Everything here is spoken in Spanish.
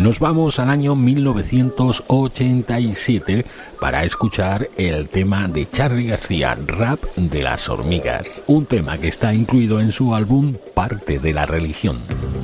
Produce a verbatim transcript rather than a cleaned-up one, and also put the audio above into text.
Nos vamos al año mil novecientos ochenta y siete para escuchar el tema de Charly García, Rap de las Hormigas, un tema que está incluido en su álbum Parte de la Religión.